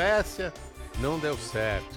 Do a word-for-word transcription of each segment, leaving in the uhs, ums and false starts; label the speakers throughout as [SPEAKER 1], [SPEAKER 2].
[SPEAKER 1] Suécia, não deu certo.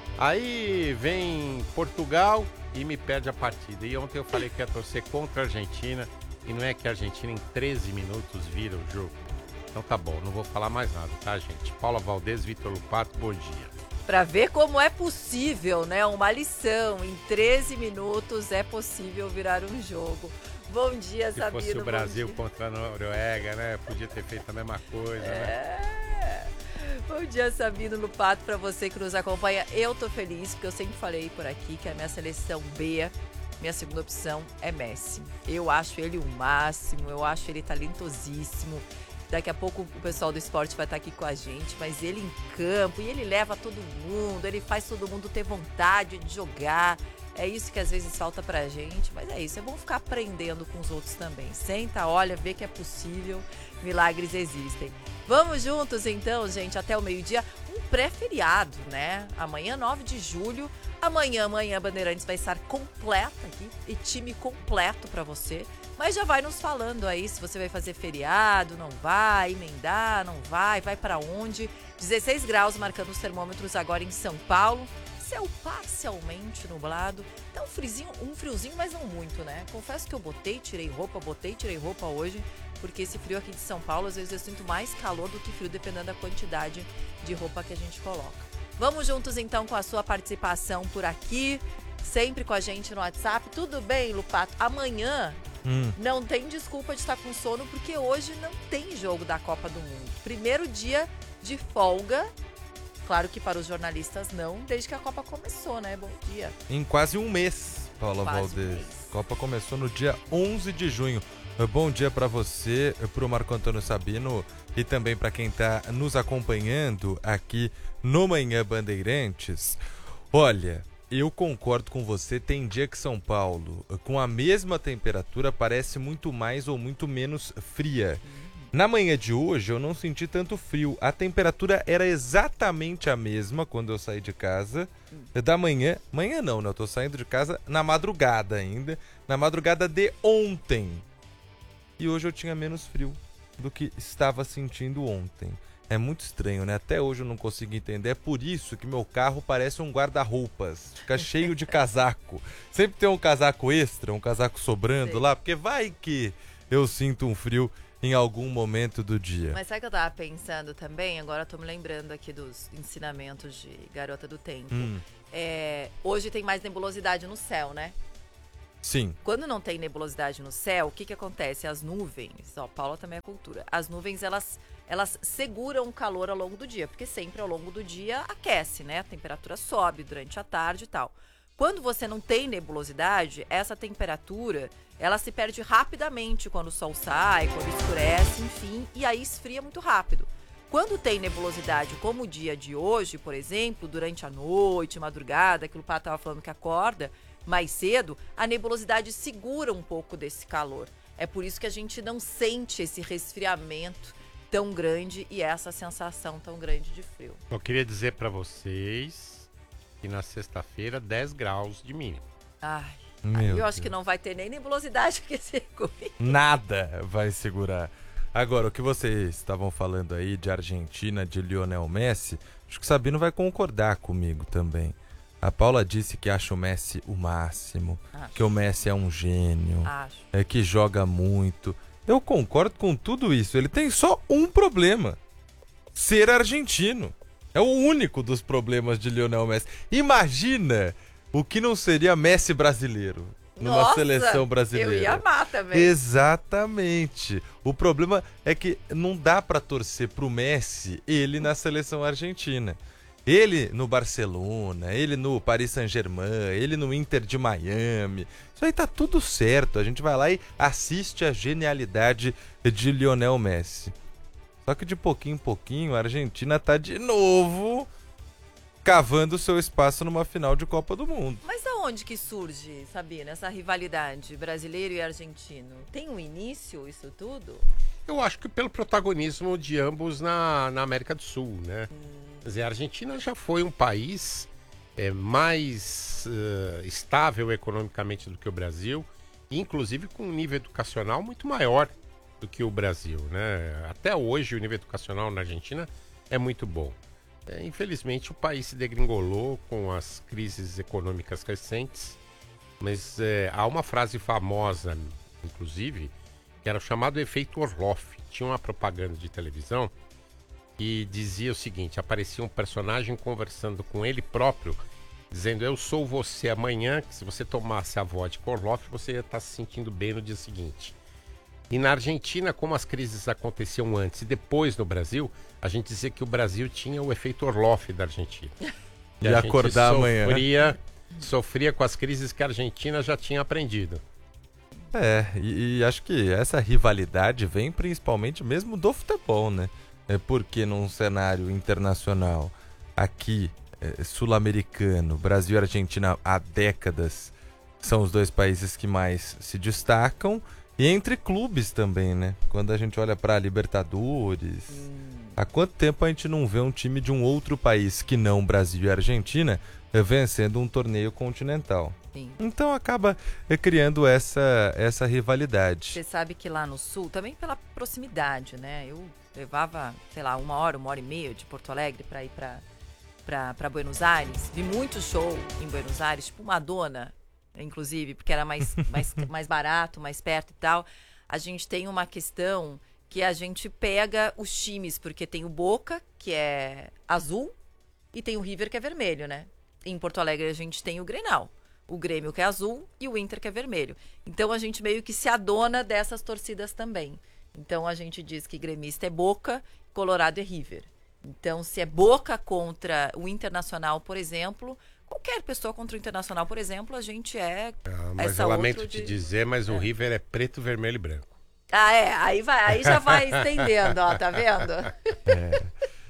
[SPEAKER 1] Aí vem Portugal e me perde a partida. E ontem eu falei que ia torcer contra a Argentina, e não é que a Argentina em treze minutos vira o jogo. Então tá bom, não vou falar mais nada, tá, gente? Paula Valdez, Vitor Lupato, bom dia.
[SPEAKER 2] Para ver como é possível, né? Uma lição. Em treze minutos é possível virar um jogo. Bom dia,
[SPEAKER 1] Se
[SPEAKER 2] Sabino.
[SPEAKER 1] Se fosse o Brasil contra a Noruega, né? Podia ter feito a mesma coisa,
[SPEAKER 2] é...
[SPEAKER 1] né?
[SPEAKER 2] Bom dia, Sabino Lupato, para você que nos acompanha. Eu tô feliz, porque eu sempre falei por aqui que a minha seleção B, minha segunda opção, é Messi. Eu acho ele o máximo, eu acho ele talentosíssimo. Daqui a pouco o pessoal do esporte vai estar aqui com a gente, mas ele em campo, e ele leva todo mundo, ele faz todo mundo ter vontade de jogar. É isso que às vezes falta pra gente, mas é isso, é bom ficar aprendendo com os outros também. Senta, olha, vê que é possível, milagres existem. Vamos juntos então, gente, até o meio-dia, um pré-feriado, né? Amanhã, nove de julho, amanhã, amanhã, Bandeirantes vai estar completa aqui, e time completo pra você. Mas já vai nos falando aí se você vai fazer feriado, não vai, emendar, não vai, vai pra onde. dezesseis graus marcando os termômetros agora em São Paulo. Céu parcialmente nublado. Tá um friozinho, um friozinho, mas não muito, né? Confesso que eu botei, tirei roupa, botei, tirei roupa hoje, porque esse frio aqui de São Paulo, às vezes eu sinto mais calor do que frio, dependendo da quantidade de roupa que a gente coloca. Vamos juntos então com a sua participação por aqui, sempre com a gente no WhatsApp. Tudo bem, Lupato? Amanhã hum. não tem desculpa de estar com sono, porque hoje não tem jogo da Copa do Mundo. Primeiro dia de folga. Claro que para os jornalistas não, desde que a Copa começou, né? Bom dia.
[SPEAKER 3] Em quase um mês, Paula
[SPEAKER 2] quase
[SPEAKER 3] Valdez.
[SPEAKER 2] Um mês.
[SPEAKER 3] A Copa começou no dia onze de junho. Bom dia para você, para o Marco Antônio Sabino e também para quem está nos acompanhando aqui no Manhã Bandeirantes. Olha, eu concordo com você, tem dia que São Paulo, com a mesma temperatura, parece muito mais ou muito menos fria. Na manhã de hoje eu não senti tanto frio, a temperatura era exatamente a mesma quando eu saí de casa, da manhã, manhã não, né? Eu tô saindo de casa na madrugada ainda, na madrugada de ontem. E hoje eu tinha menos frio do que estava sentindo ontem. É muito estranho, né? Até hoje eu não consigo entender, é por isso que meu carro parece um guarda-roupas, fica cheio de casaco. Sempre tem um casaco extra, um casaco sobrando Sim. lá, porque vai que eu sinto um frio em algum momento do dia.
[SPEAKER 2] Mas sabe o que eu tava pensando também? Agora eu tô me lembrando aqui dos ensinamentos de Garota do Tempo.
[SPEAKER 3] Hum.
[SPEAKER 2] É, hoje tem mais nebulosidade no céu, né?
[SPEAKER 3] Sim.
[SPEAKER 2] Quando não tem nebulosidade no céu, o que que acontece? As nuvens, ó, Paula também é cultura. As nuvens, elas, elas seguram o calor ao longo do dia, porque sempre ao longo do dia aquece, né? A temperatura sobe durante a tarde e tal. Quando você não tem nebulosidade, essa temperatura, ela se perde rapidamente quando o sol sai, quando escurece, enfim, e aí esfria muito rápido. Quando tem nebulosidade, como o dia de hoje, por exemplo, durante a noite, madrugada, que o Pato estava falando que acorda mais cedo, a nebulosidade segura um pouco desse calor. É por isso que a gente não sente esse resfriamento tão grande e essa sensação tão grande de frio.
[SPEAKER 1] Eu queria dizer para vocês que na sexta-feira dez graus de mínimo.
[SPEAKER 2] Ai,
[SPEAKER 3] Meu
[SPEAKER 2] aí eu
[SPEAKER 3] Deus.
[SPEAKER 2] acho que não vai ter nem nebulosidade que segure.
[SPEAKER 3] Nada vai segurar. Agora, o que vocês estavam falando aí de Argentina, de Lionel Messi, acho que o Sabino vai concordar comigo também. A Paula disse que acha o Messi o máximo,
[SPEAKER 2] Acho.
[SPEAKER 3] que o Messi é um gênio,
[SPEAKER 2] Acho.
[SPEAKER 3] é que joga muito. Eu concordo com tudo isso. Ele tem só um problema: ser argentino. É o único dos problemas de Lionel Messi. Imagina o que não seria Messi brasileiro numa
[SPEAKER 2] Nossa,
[SPEAKER 3] seleção brasileira.
[SPEAKER 2] Eu ia amar também.
[SPEAKER 3] Exatamente. O problema é que não dá pra torcer pro Messi, ele na seleção argentina. Ele no Barcelona, ele no Paris Saint-Germain, ele no Inter de Miami. Isso aí tá tudo certo. A gente vai lá e assiste a genialidade de Lionel Messi. Só que de pouquinho em pouquinho a Argentina tá de novo cavando seu espaço numa final de Copa do Mundo.
[SPEAKER 2] Mas aonde que surge, Sabina, essa rivalidade brasileiro e argentino? Tem um início isso tudo?
[SPEAKER 1] Eu acho que pelo protagonismo de ambos na, na América do Sul, né?
[SPEAKER 2] Hum.
[SPEAKER 1] Quer dizer, a Argentina já foi um país é, mais uh, estável economicamente do que o Brasil, inclusive com um nível educacional muito maior do que o Brasil, né? Até hoje o nível educacional na Argentina é muito bom. É, infelizmente o país se degringolou com as crises econômicas recentes, mas é, há uma frase famosa, inclusive, que era o chamado efeito Orloff. Tinha uma propaganda de televisão que dizia o seguinte: aparecia um personagem conversando com ele próprio, dizendo: eu sou você amanhã, que se você tomasse a vodka Orloff, você ia estar se sentindo bem no dia seguinte. E na Argentina, como as crises aconteciam antes e depois no Brasil, a gente dizia que o Brasil tinha o efeito Orloff da Argentina.
[SPEAKER 3] E acordar amanhã.
[SPEAKER 1] Sofria, sofria com as crises que a Argentina já tinha aprendido.
[SPEAKER 3] É, e, e acho que essa rivalidade vem principalmente mesmo do futebol, né? É porque num cenário internacional, aqui, é, sul-americano, Brasil e Argentina há décadas são os dois países que mais se destacam. E entre clubes também, né? Quando a gente olha para Libertadores, hum. há quanto tempo a gente não vê um time de um outro país que não Brasil e Argentina vencendo um torneio continental?
[SPEAKER 2] Sim.
[SPEAKER 3] Então acaba criando essa, essa rivalidade.
[SPEAKER 2] Você sabe que lá no Sul, também pela proximidade, né? Eu levava, sei lá, uma hora, uma hora e meia de Porto Alegre para ir para Buenos Aires. Vi muito show em Buenos Aires, tipo Madonna, inclusive, porque era mais, mais, mais barato, mais perto e tal. A gente tem uma questão que a gente pega os times, porque tem o Boca, que é azul, e tem o River, que é vermelho, né? Em Porto Alegre a gente tem o Grenal, o Grêmio, que é azul, e o Inter, que é vermelho. Então a gente meio que se adona dessas torcidas também. Então a gente diz que gremista é Boca, Colorado é River. Então se é Boca contra o Internacional, por exemplo, qualquer pessoa contra o Internacional, por exemplo, a gente é...
[SPEAKER 1] Ah, mas
[SPEAKER 2] essa
[SPEAKER 1] eu lamento
[SPEAKER 2] de...
[SPEAKER 1] te dizer, mas
[SPEAKER 2] é.
[SPEAKER 1] o River é preto, vermelho e branco.
[SPEAKER 2] Ah, é? Aí, vai, aí já vai estendendo, ó, tá vendo?
[SPEAKER 3] É.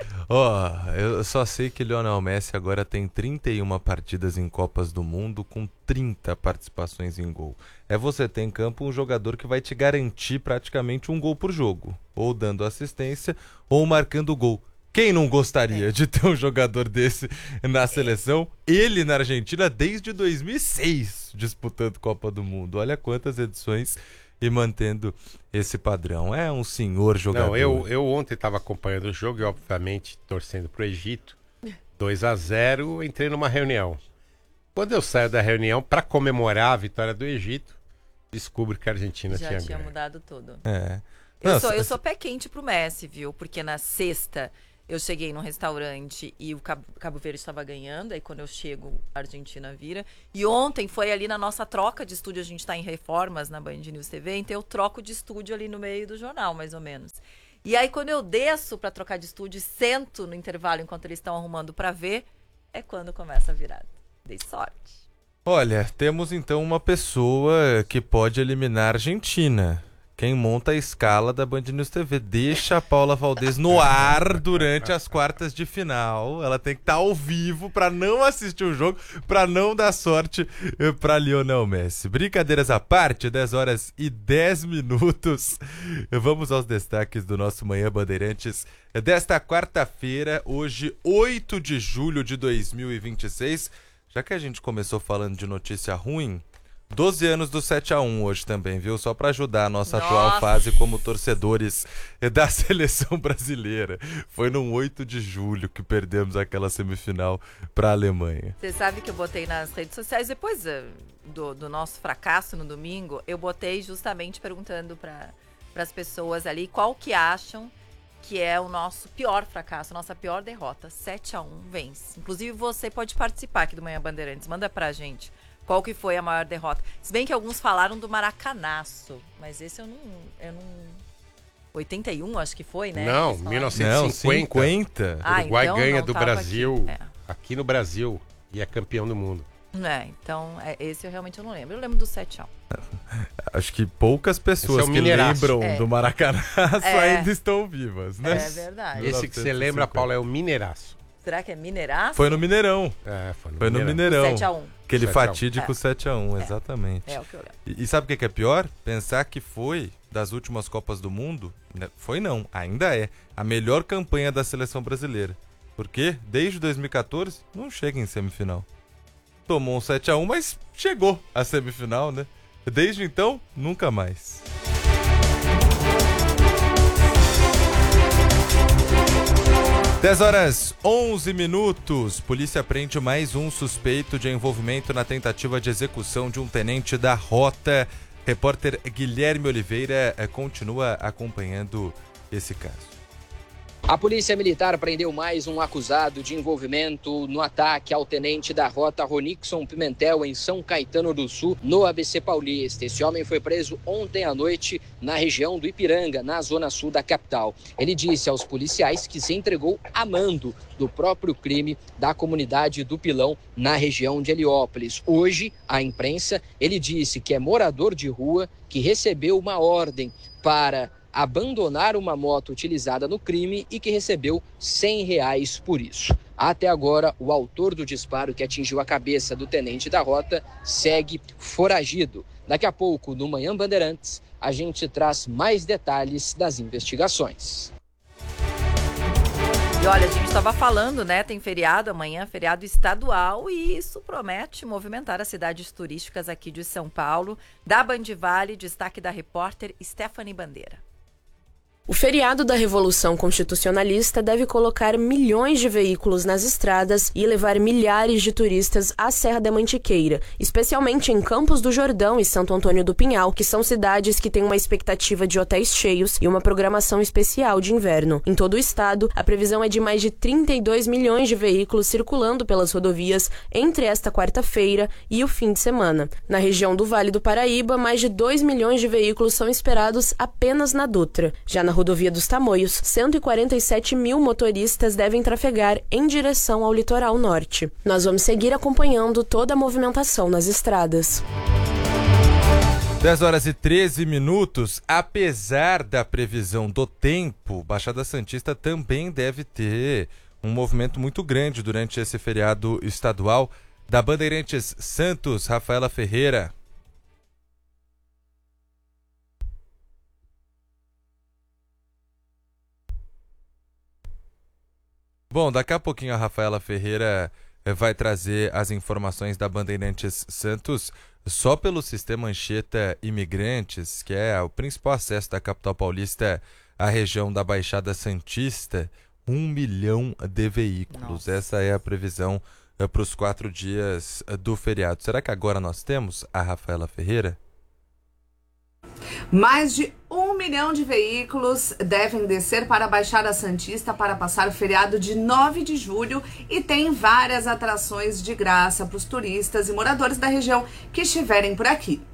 [SPEAKER 3] Ó, oh, eu só sei que Lionel Messi agora tem trinta e uma partidas em Copas do Mundo com trinta participações em gol. É você ter em campo um jogador que vai te garantir praticamente um gol por jogo, ou dando assistência, ou marcando gol. Quem não gostaria é. de ter um jogador desse na seleção? Ele na Argentina desde dois mil e seis, disputando Copa do Mundo. Olha quantas edições e mantendo esse padrão. É um senhor jogador.
[SPEAKER 1] Não, eu, eu ontem estava acompanhando o jogo e, obviamente, torcendo para o Egito. dois a zero, entrei numa reunião. Quando eu saio da reunião, para comemorar a vitória do Egito, descubro que a Argentina
[SPEAKER 2] Já
[SPEAKER 1] tinha
[SPEAKER 2] tinha
[SPEAKER 1] ganho.
[SPEAKER 2] mudado tudo.
[SPEAKER 3] É.
[SPEAKER 2] Eu,
[SPEAKER 3] Nossa,
[SPEAKER 2] sou, eu sou pé quente pro Messi, viu? Porque na sexta eu cheguei num restaurante e o Cabo, Cabo Verde estava ganhando. Aí quando eu chego, a Argentina vira. E ontem foi ali na nossa troca de estúdio. A gente tá em reformas na Band News T V. Então eu troco de estúdio ali no meio do jornal, mais ou menos. E aí quando eu desço para trocar de estúdio e sento no intervalo enquanto eles estão arrumando para ver, é quando começa a virada. Dei sorte.
[SPEAKER 3] Olha, temos então uma pessoa que pode eliminar a Argentina. Quem monta a escala da Band News T V. Deixa a Paula Valdez no ar durante as quartas de final. Ela tem que estar ao vivo para não assistir o jogo, para não dar sorte para Lionel Messi. Brincadeiras à parte, dez horas e dez minutos. Vamos aos destaques do nosso Manhã Bandeirantes desta quarta-feira, hoje, oito de julho de dois mil e vinte e seis. Já que a gente começou falando de notícia ruim, doze anos do sete a um hoje também, viu? Só para ajudar a nossa, nossa atual fase como torcedores da seleção brasileira. Foi no oito de julho que perdemos aquela semifinal para a Alemanha.
[SPEAKER 2] Você sabe que eu botei nas redes sociais, depois do, do nosso fracasso no domingo, eu botei justamente perguntando para as pessoas ali qual que acham que é o nosso pior fracasso, nossa pior derrota. sete a um vence. Inclusive você pode participar aqui do Manhã Bandeirantes, manda pra gente. Qual que foi a maior derrota? Se bem que alguns falaram do Maracanaço, mas esse eu não... Eu não... oitenta e um, acho que foi, né?
[SPEAKER 1] Não, mil novecentos e cinquenta.
[SPEAKER 3] Não, cinquenta.
[SPEAKER 1] O Uruguai
[SPEAKER 2] ah, então
[SPEAKER 1] ganha do Brasil,
[SPEAKER 2] aqui. É.
[SPEAKER 1] aqui no Brasil, e é campeão do mundo.
[SPEAKER 2] É, então é, esse eu realmente não lembro. Eu lembro do sete a um.
[SPEAKER 3] Acho que poucas pessoas
[SPEAKER 1] é
[SPEAKER 3] que lembram
[SPEAKER 2] é.
[SPEAKER 3] do Maracanaço
[SPEAKER 2] é.
[SPEAKER 3] ainda estão vivas, né?
[SPEAKER 2] É verdade.
[SPEAKER 1] Esse que você lembra, Paulo, é o Mineiraço.
[SPEAKER 2] Será que é Mineiraço?
[SPEAKER 3] Foi no Mineirão.
[SPEAKER 1] É, foi no
[SPEAKER 3] foi
[SPEAKER 1] Mineirão.
[SPEAKER 3] no Mineirão.
[SPEAKER 2] sete a um.
[SPEAKER 3] Aquele
[SPEAKER 1] sete a um.
[SPEAKER 3] fatídico
[SPEAKER 2] É.
[SPEAKER 3] sete a um,
[SPEAKER 2] É.
[SPEAKER 3] exatamente.
[SPEAKER 2] É o que eu lembro.
[SPEAKER 3] E, e sabe o que, que é pior? Pensar que foi, das últimas Copas do Mundo, né? Foi não, ainda é, a melhor campanha da seleção brasileira. Porque desde dois mil e quatorze não chega em semifinal. Tomou um sete a um, mas chegou à semifinal, né? Desde então, nunca mais. dez horas onze minutos. Polícia prende mais um suspeito de envolvimento na tentativa de execução de um tenente da Rota. Repórter Guilherme Oliveira continua acompanhando esse caso.
[SPEAKER 4] A Polícia Militar prendeu mais um acusado de envolvimento no ataque ao tenente da Rota Ronixon Pimentel em São Caetano do Sul, no A B C Paulista. Esse homem foi preso ontem à noite na região do Ipiranga, na zona sul da capital. Ele disse aos policiais que se entregou a mando do próprio crime da comunidade do Pilão, na região de Heliópolis. Hoje, à imprensa, ele disse que é morador de rua, que recebeu uma ordem para abandonar uma moto utilizada no crime e que recebeu cem reais por isso. Até agora, o autor do disparo que atingiu a cabeça do tenente da Rota segue foragido. Daqui a pouco, no Manhã Bandeirantes, a gente traz mais detalhes das investigações.
[SPEAKER 2] E olha, a gente estava falando, né? Tem feriado amanhã, feriado estadual, e isso promete movimentar as cidades turísticas aqui de São Paulo. Da Band Vale, destaque da repórter Stephanie Bandeira.
[SPEAKER 5] O feriado da Revolução Constitucionalista deve colocar milhões de veículos nas estradas e levar milhares de turistas à Serra da Mantiqueira, especialmente em Campos do Jordão e Santo Antônio do Pinhal, que são cidades que têm uma expectativa de hotéis cheios e uma programação especial de inverno. Em todo o estado, a previsão é de mais de trinta e dois milhões de veículos circulando pelas rodovias entre esta quarta-feira e o fim de semana. Na região do Vale do Paraíba, mais de dois milhões de veículos são esperados apenas na Dutra. Já na rodovia dos Tamoios, cento e quarenta e sete mil motoristas devem trafegar em direção ao litoral norte. Nós vamos seguir acompanhando toda a movimentação nas estradas.
[SPEAKER 3] dez horas e treze minutos. Apesar da previsão do tempo, Baixada Santista também deve ter um movimento muito grande durante esse feriado estadual. Da Bandeirantes Santos, Rafaela Ferreira. Bom, daqui a pouquinho a Rafaela Ferreira vai trazer as informações da Bandeirantes Santos. Só pelo sistema Anchieta Imigrantes, que é o principal acesso da capital paulista à região da Baixada Santista, um milhão de veículos. Nossa. Essa é a previsão é, para os quatro dias do feriado. Será que agora nós temos a Rafaela Ferreira?
[SPEAKER 6] Mais de um milhão de veículos devem descer para a Baixada Santista para passar o feriado de nove de julho e tem várias atrações de graça para os turistas e moradores da região que estiverem por aqui.